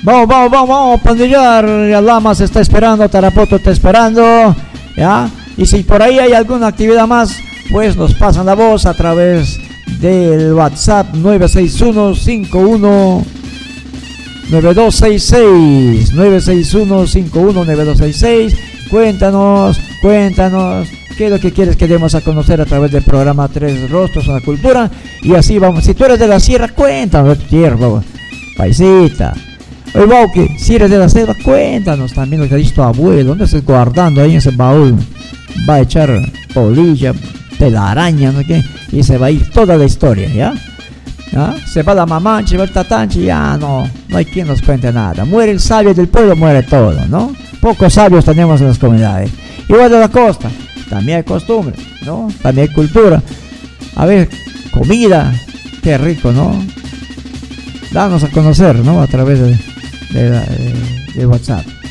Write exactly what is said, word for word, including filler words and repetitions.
Vamos, vamos, vamos, vamos a pandillar. Ya Lamas está esperando, Tarapoto está esperando. ¿Ya? Y si por ahí hay alguna actividad más, pues nos pasan la voz a través del WhatsApp nueve seis uno cinco uno nueve dos seis seis. nueve seis uno cinco uno nueve dos seis seis. Cuéntanos, cuéntanos. ¿Qué es lo que quieres que demos a conocer a través del programa Tres Rostros a la Cultura? Y así vamos. Si tú eres de la sierra, cuéntanos de tu tierra, paisita. Oye, Bauque, si eres de la selva, cuéntanos también lo que ha dicho tu abuelo. ¿Dónde estás guardando ahí en ese baúl? Va a echar polilla, telaraña, no qué, y se va a ir toda la historia, ¿ya? ¿Ya? Se va la mamá, se va el tatanchi, ya no, no hay quien nos cuente nada. Muere el sabio del pueblo, muere todo, ¿no? Pocos sabios tenemos en las comunidades. Igual de la costa, también hay costumbre, ¿no? También hay cultura. A ver, comida, qué rico, ¿no? Danos a conocer, ¿no? A través de, de, de, de WhatsApp.